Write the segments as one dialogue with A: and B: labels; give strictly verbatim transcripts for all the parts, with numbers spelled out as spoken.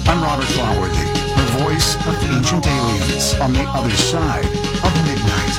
A: I'm Robert Flotworthy, the voice of ancient aliens on the other side of midnight.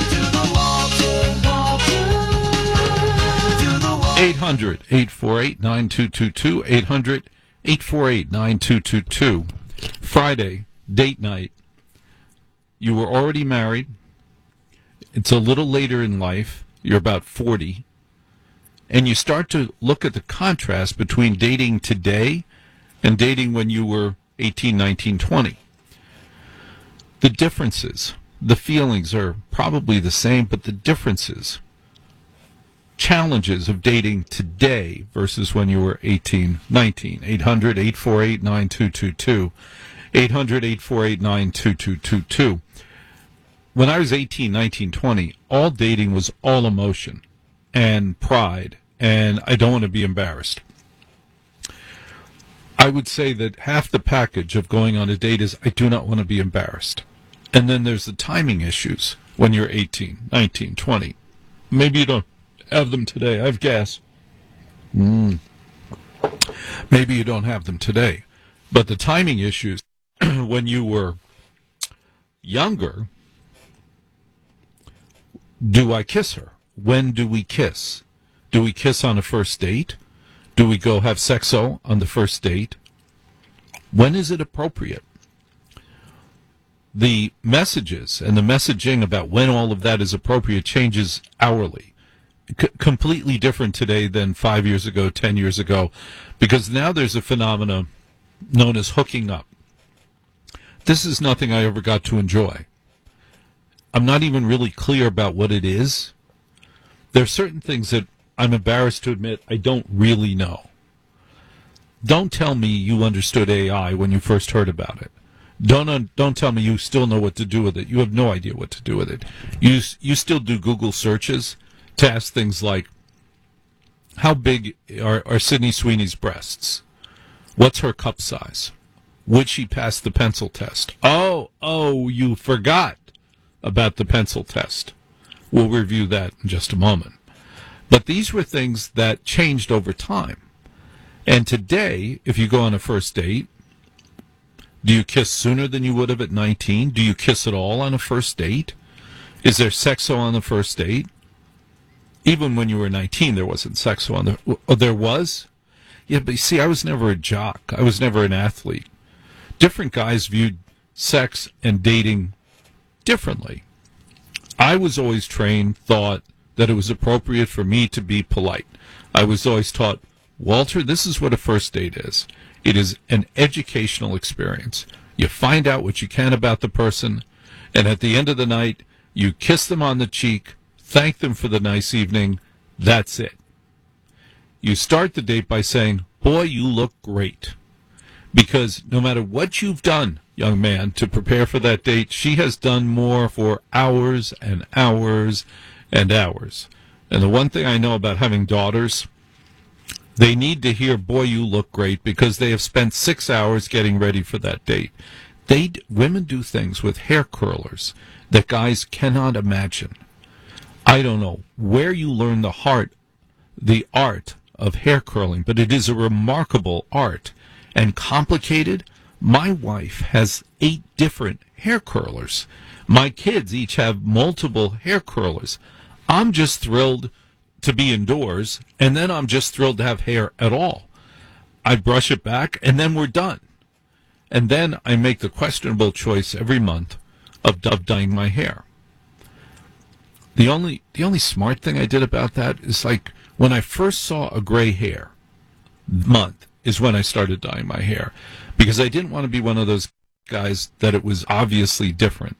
B: eight hundred, eight four eight, nine two two two, eight hundred, eight four eight, nine two two two. Friday, date night. You were already married. It's a little later in life. You're about forty. And you start to look at the contrast between dating today and dating when you were eighteen, nineteen, twenty. The differences, the feelings are probably the same, but the differences, challenges of dating today versus when you were eighteen, nineteen. eight hundred, eight four eight, nine two two two. eight hundred, eight four eight, nine two two two two. When I was eighteen, nineteen, twenty, all dating was all emotion and pride, and I don't want to be embarrassed. I would say that half the package of going on a date is I do not want to be embarrassed. And then there's the timing issues when you're eighteen, nineteen, twenty. Maybe you don't have them today. I have gas. Mm. Maybe you don't have them today. But the timing issues when you were younger, do I kiss her? When do we kiss? Do we kiss on a first date? Do we go have sexo on the first date? When is it appropriate? The messages and the messaging about when all of that is appropriate changes hourly. C- completely different today than five years ago, ten years ago, because now there's a phenomena known as hooking up. This is nothing I ever got to enjoy. I'm not even really clear about what it is. There are certain things that I'm embarrassed to admit I don't really know. Don't tell me you understood A I when you first heard about it. Don't un- don't tell me you still know what to do with it. You have no idea what to do with it. You you still do Google searches to ask things like, how big are, are Sydney Sweeney's breasts? What's her cup size? Would she pass the pencil test? Oh, oh, you forgot about the pencil test. We'll review that in just a moment. But these were things that changed over time. And today, if you go on a first date, do you kiss sooner than you would have at nineteen? Do you kiss at all on a first date? Is there sexo on the first date? Even when you were nineteen, there wasn't sexo on the... Oh, there was? Yeah, but you see, I was never a jock. I was never an athlete. Different guys viewed sex and dating differently. I was always trained, thought that it was appropriate for me to be polite. I was always taught, Walter, this is what a first date is. It is an educational experience. You find out what you can about the person, and at the end of the night, you kiss them on the cheek, thank them for the nice evening. That's it. You start the date by saying, boy, you look great. Because no matter what you've done, young man, to prepare for that date, she has done more for hours and hours and hours. And the one thing I know about having daughters, they need to hear, boy, you look great, because they have spent six hours getting ready for that date. They, women do things with hair curlers that guys cannot imagine. I don't know where you learn the heart, the art of hair curling, but it is a remarkable art and complicated. My wife has eight different hair curlers. My kids each have multiple hair curlers. I'm just thrilled to be indoors, and then I'm just thrilled to have hair at all. I brush it back, and then we're done. And then I make the questionable choice every month of, of dyeing my hair. The only the only smart thing I did about that is, like, when I first saw a gray hair month is when I started dyeing my hair, because I didn't want to be one of those guys that it was obviously different.